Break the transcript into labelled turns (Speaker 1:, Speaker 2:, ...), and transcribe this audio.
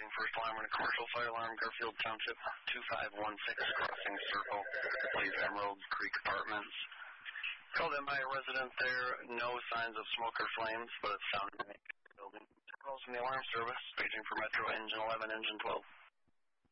Speaker 1: paging first alarm on a commercial fire alarm, Garfield Township, 2516, crossing circle, please Emerald Creek Apartments. Called in by a resident there, no signs of smoke or flames, but it sounded like a building. Calls from the alarm service, paging for Metro Engine 11, Engine 12.